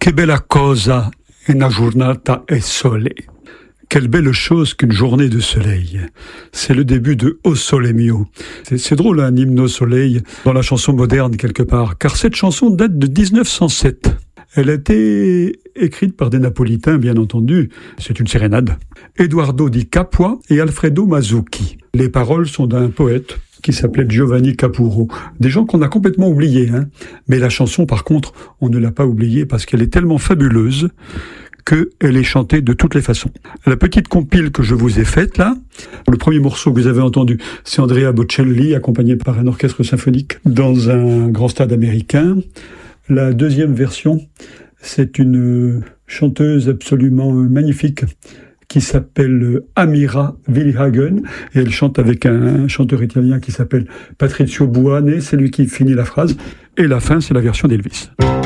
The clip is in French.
Che bella cosa è una giornata e sole. Quelle belle chose qu'une journée de soleil. C'est le début de O Sole Mio. C'est drôle, un hymne au soleil dans la chanson moderne quelque part, car cette chanson date de 1907. Elle a été écrite par des Napolitains, bien entendu. C'est une sérénade. Eduardo di Capua et Alfredo Mazzucchi. Les paroles sont d'un poète qui s'appelait Giovanni Capurro. Des gens qu'on a complètement oubliés, hein. Mais la chanson, par contre, on ne l'a pas oubliée parce qu'elle est tellement fabuleuse qu'elle est chantée de toutes les façons. La petite compile que je vous ai faite là, le premier morceau que vous avez entendu, c'est Andrea Bocelli, accompagné par un orchestre symphonique dans un grand stade américain. La deuxième version, c'est une chanteuse absolument magnifique qui s'appelle Amira Wilhagen, et elle chante avec un chanteur italien qui s'appelle Patrizio Buane, c'est lui qui finit la phrase, et la fin, c'est la version d'Elvis.